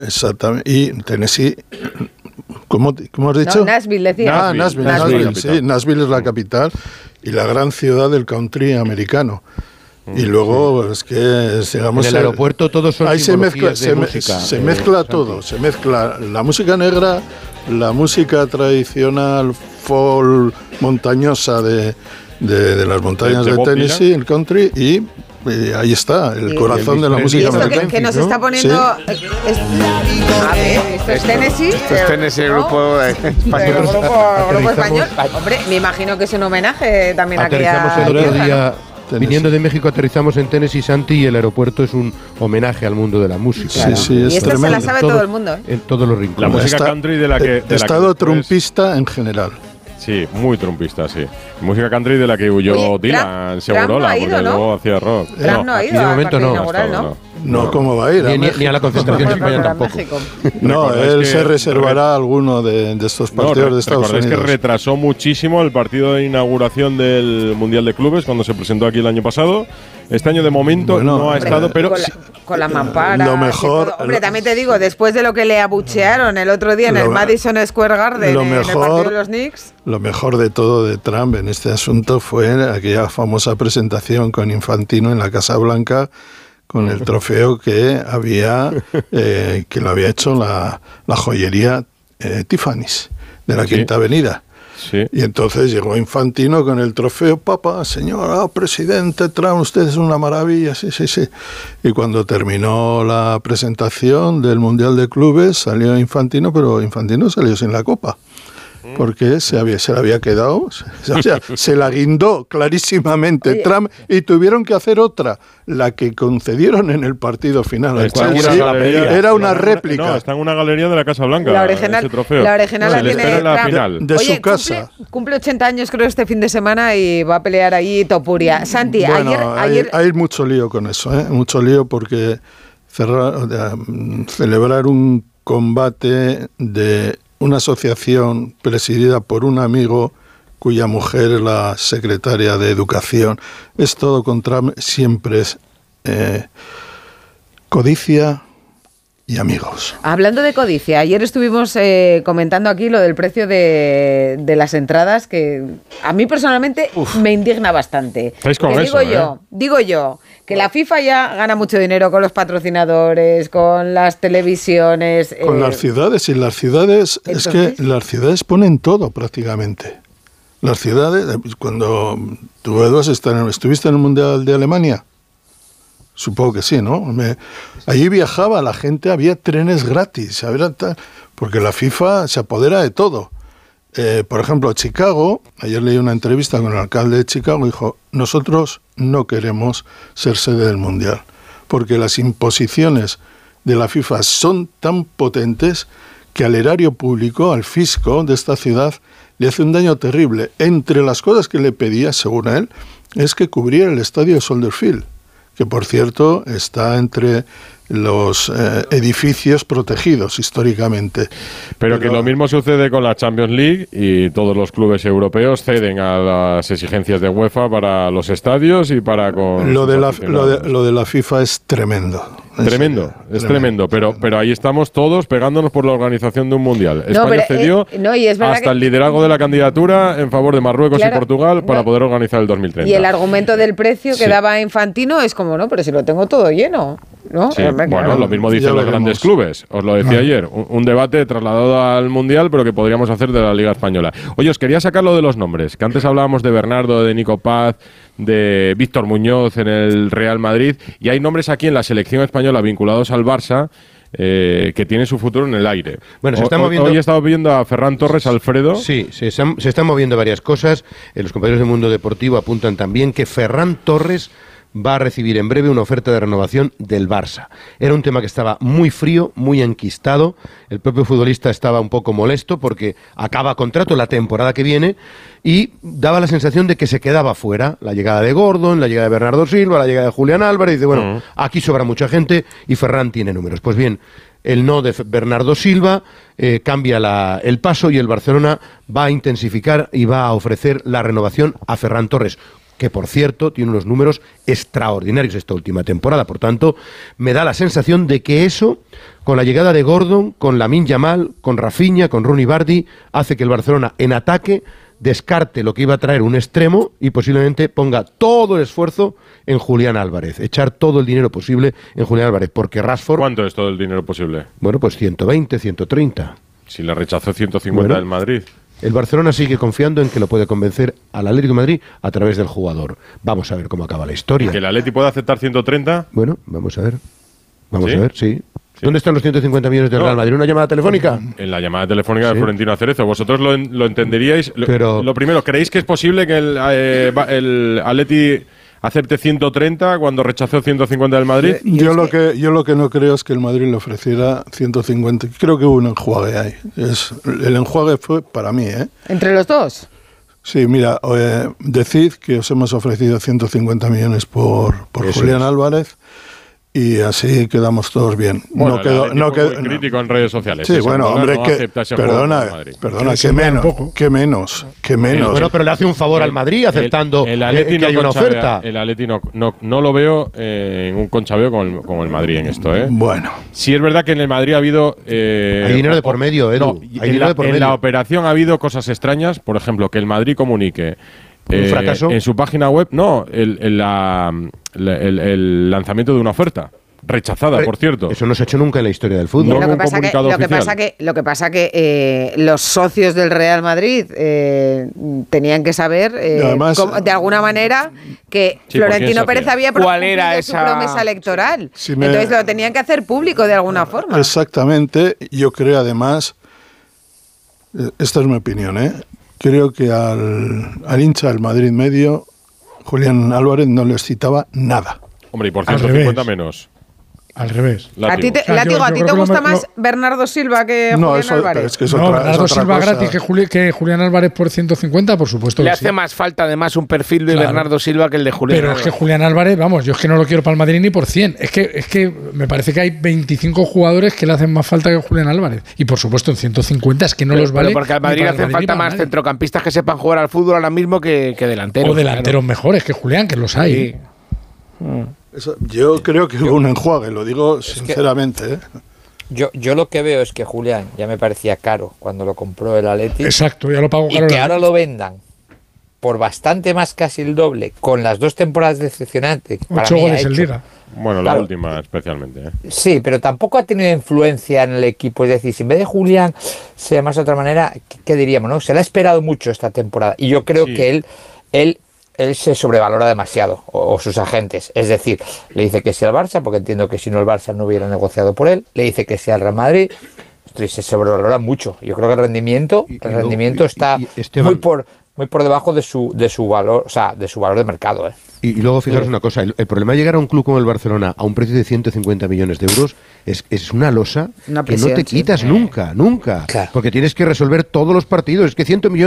Exactamente. Y Tennessee, ¿cómo has dicho? No, Nashville decía. Nashville. Sí, Nashville es la capital y la gran ciudad del country americano. Y luego es que digamos, en el aeropuerto todos son ahí se mezcla todo, se mezcla la música negra, la música tradicional folk montañosa de las montañas de Tennessee, el country, y ahí está el corazón de la música americana. Que nos está poniendo a ver, esto es Tennessee. Esto es Tennessee, el grupo español. Grupo español. Hombre, me imagino que es un homenaje también a aquella el otro tierra, día, ¿no? viniendo de México, aterrizamos en Tennessee, Santi, y el aeropuerto es un homenaje al mundo de la música. Claro. Sí, es y esto tremendo. se la sabe todo el mundo. En todos los rincones. La música country de la que... Estado trumpista en general. Sí, muy trumpista, sí. Música country de la que huyó Dylan, Segurola, porque luego hacía rock. Trump no ha ido de momento al no. inaugural, ¿no? No, ¿cómo va a ir? Ni a la concentración de España tampoco. No, él se reservará alguno de estos partidos de Estados Unidos. Que retrasó muchísimo el partido de inauguración del Mundial de Clubes cuando se presentó aquí el año pasado. Este año de momento no ha estado, pero... Con la mampara. Lo mejor... Hombre, también te digo, después de lo que le abuchearon el otro día en el Madison Square Garden, en el partido de los Knicks... Lo mejor de todo de Trump en este asunto fue aquella famosa presentación con Infantino en la Casa Blanca con el trofeo que había que lo había hecho la joyería Tiffany's de la Quinta Avenida. Sí. Y entonces llegó Infantino con el trofeo, papá, señor, presidente Trump, usted es una maravilla, sí. Y cuando terminó la presentación del Mundial de Clubes, salió Infantino, pero Infantino salió sin la copa. Porque se la había quedado, o sea, se la guindó clarísimamente Trump y tuvieron que hacer otra, la que concedieron en el partido final. Era una réplica. No, está en una galería de la Casa Blanca. La original, ese trofeo. la tiene la final. De su casa. Cumple 80 años creo este fin de semana y va a pelear allí Topuria. Santi, bueno, ayer... Hay mucho lío con eso, mucho lío porque celebrar un combate de una asociación presidida por un amigo cuya mujer es la secretaria de Educación. Es todo contra... Siempre es codicia y amigos. Hablando de codicia, ayer estuvimos comentando aquí lo del precio de las entradas, que a mí personalmente me indigna bastante. Digo yo, que la FIFA ya gana mucho dinero con los patrocinadores, con las televisiones. Con las ciudades, y las ciudades, entonces, es que las ciudades ponen todo prácticamente. Las ciudades, cuando tú, Edu, ¿estuviste en el Mundial de Alemania? Supongo que sí, ¿no? Allí viajaba la gente, había trenes gratis, porque la FIFA se apodera de todo. Por ejemplo, Chicago, ayer leí una entrevista con el alcalde de Chicago, dijo, nosotros no queremos ser sede del Mundial, porque las imposiciones de la FIFA son tan potentes que al erario público, al fisco de esta ciudad, le hace un daño terrible. Entre las cosas que le pedía, según él, es que cubriera el estadio de Soldier Field, que por cierto está entre los edificios protegidos históricamente. Pero que lo mismo sucede con la Champions League y todos los clubes europeos ceden a las exigencias de UEFA para los estadios y para con lo de la FIFA es tremendo. Tremendo, pero ahí estamos todos pegándonos por la organización de un mundial. España cedió hasta el liderazgo de la candidatura en favor de Marruecos y Portugal para poder organizar el 2030. Y el argumento del precio que daba Infantino es como, no, pero si lo tengo todo lleno, ¿no? Sí, bueno, lo mismo dicen los grandes clubes. Os lo decía ayer, un debate trasladado al mundial, pero que podríamos hacer de la Liga Española. Oye, os quería sacar lo de los nombres, que antes hablábamos de Bernardo, de Nico Paz, de Víctor Muñoz en el Real Madrid, y hay nombres aquí en la selección española vinculados al Barça que tienen su futuro en el aire. Bueno, se está moviendo... Hoy he estado viendo a Ferran Torres, Alfredo. Sí, se están moviendo varias cosas. Los compañeros del Mundo Deportivo apuntan también que Ferran Torres va a recibir en breve una oferta de renovación del Barça. Era un tema que estaba muy frío, muy enquistado. El propio futbolista estaba un poco molesto porque acaba contrato la temporada que viene y daba la sensación de que se quedaba fuera. La llegada de Gordon, la llegada de Bernardo Silva, la llegada de Julián Álvarez. Y dice, bueno, aquí sobra mucha gente y Ferran tiene números. Pues bien, el no de Bernardo Silva cambia el paso y el Barcelona va a intensificar y va a ofrecer la renovación a Ferran Torres, que por cierto tiene unos números extraordinarios esta última temporada. Por tanto, me da la sensación de que eso, con la llegada de Gordon, con Lamine Yamal, con Rafinha, con Rooney Bardi, hace que el Barcelona en ataque descarte lo que iba a traer un extremo y posiblemente ponga todo el esfuerzo en Julián Álvarez, echar todo el dinero posible en Julián Álvarez, porque Rashford... ¿Cuánto es todo el dinero posible? Bueno, pues 120, 130. Si le rechazó 150 del Madrid. El Barcelona sigue confiando en que lo puede convencer al Atlético de Madrid a través del jugador. Vamos a ver cómo acaba la historia. ¿Y que el Atleti puede aceptar 130? Bueno, vamos a ver. Vamos a ver, sí. ¿Dónde están los 150 millones del Real Madrid? ¿Una llamada telefónica? En la llamada telefónica de Florentino Cerezo. ¿Vosotros lo entenderíais? Pero lo primero, ¿creéis que es posible que el Atleti acepte 130 cuando rechazó 150 del Madrid? Yo lo que no creo es que el Madrid le ofreciera 150. Creo que hubo un enjuague ahí. El enjuague fue para mí, ¿eh? ¿Entre los dos? Sí, mira, decid que os hemos ofrecido 150 millones por Julián Álvarez. Y así quedamos todos bien. Bueno, no quedó muy crítico en redes sociales. Sí, bueno, hombre, perdona, que menos. Bueno, pero le hace un favor al Madrid aceptando que hay una oferta. El Atleti no lo veo en un conchabeo con el Madrid en esto, ¿eh? Bueno. Sí es verdad que en el Madrid ha habido... hay dinero de por medio, Edu. En la operación ha habido cosas extrañas. Por ejemplo, que el Madrid comunique... ¿Un fracaso? En su página web, no, el lanzamiento de una oferta. Rechazada, por cierto. Eso no se ha hecho nunca en la historia del fútbol. Lo que pasa que los socios del Real Madrid tenían que saber, además, de alguna manera, que Florentino Pérez había cumplido su promesa electoral. Entonces lo tenían que hacer público de alguna forma. Exactamente. Yo creo, además, esta es mi opinión, creo que al hincha del Madrid medio, Julián Álvarez no les citaba nada. Hombre, y por 150 menos. Al revés. ¿A ti te gusta más Bernardo Silva que Julián Álvarez? Bernardo Silva gratis que Julián Álvarez por 150, por supuesto. Le hace más falta además un perfil de Bernardo Silva que el de Julián Álvarez. Pero es que Julián Álvarez, vamos, yo es que no lo quiero para el Madrid ni por 100. Es que me parece que hay 25 jugadores que le hacen más falta que Julián Álvarez. Y por supuesto en 150 es que no los vale. Pero porque al Madrid le hacen falta más centrocampistas que sepan jugar al fútbol ahora mismo que delanteros. O delanteros mejores que Julián, que los hay. Yo creo que hubo un enjuague, lo digo sinceramente. Yo lo que veo es que Julián ya me parecía caro cuando lo compró el Atleti. Exacto, ya lo pagó caro. Y que ahora lo vendan por bastante más, casi el doble, con las 2 temporadas decepcionantes. 8 goles en Liga. Bueno, la última especialmente. Sí, pero tampoco ha tenido influencia en el equipo. Es decir, si en vez de Julián se llamase de otra manera, ¿qué diríamos? ¿No? Se le ha esperado mucho esta temporada. Y yo creo que él se sobrevalora demasiado, o sus agentes. Es decir, le dice que sí al Barça, porque entiendo que si no el Barça no hubiera negociado por él. Le dice que sí al Real Madrid. Se sobrevalora mucho. Yo creo que el rendimiento está muy por debajo de su valor, o sea, de su valor de mercado. Y luego fijaros una cosa, el problema de llegar a un club como el Barcelona a un precio de 150 millones de euros es una losa que no te quitas nunca. Claro. Porque tienes que resolver todos los partidos. Es que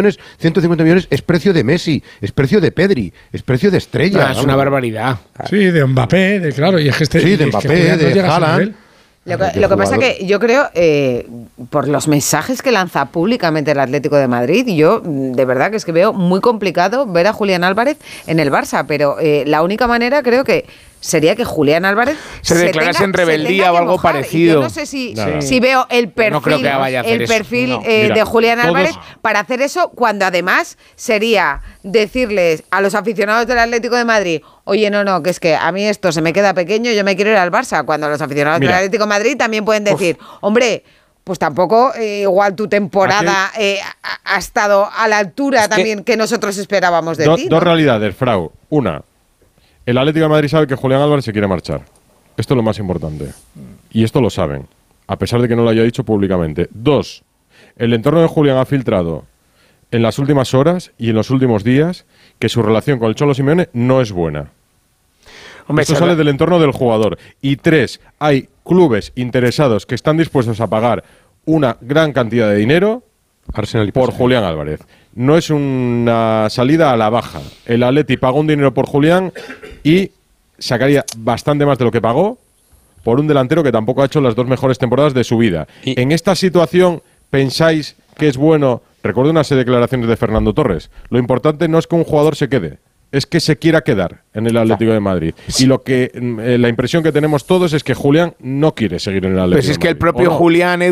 150 millones es precio de Messi, es precio de Pedri, es precio de Estrella. Es una barbaridad. Sí, de Mbappé, claro. Y es que de Mbappé, de Haaland. Lo que pasa que yo creo, por los mensajes que lanza públicamente el Atlético de Madrid, yo de verdad que es que veo muy complicado ver a Julián Álvarez en el Barça, pero la única manera creo que sería que Julián Álvarez se declarase en rebeldía o algo parecido. Yo no sé si veo el perfil, de Julián Álvarez para hacer eso, cuando además sería decirles a los aficionados del Atlético de Madrid: oye, no, que es que a mí esto se me queda pequeño, yo me quiero ir al Barça, cuando los aficionados del Atlético de Madrid también pueden decir: hombre, pues tampoco igual tu temporada ha estado a la altura también que nosotros esperábamos de ti. Dos realidades, Frau. Una, el Atlético de Madrid sabe que Julián Álvarez se quiere marchar. Esto es lo más importante. Y esto lo saben, a pesar de que no lo haya dicho públicamente. Dos, el entorno de Julián ha filtrado en las últimas horas y en los últimos días que su relación con el Cholo Simeone no es buena. Esto sale del entorno del jugador. Y tres, hay clubes interesados que están dispuestos a pagar una gran cantidad de dinero por Julián Álvarez. No es una salida a la baja. El Atleti pagó un dinero por Julián y sacaría bastante más de lo que pagó por un delantero que tampoco ha hecho las 2 mejores temporadas de su vida. En esta situación, ¿pensáis que es bueno? Recuerdo unas declaraciones de Fernando Torres. Lo importante no es que un jugador se quede, es que se quiera quedar en el Atlético de Madrid. Y lo que la impresión que tenemos todos es que Julián no quiere seguir en el Atlético de Madrid. Pues es que el propio Julián,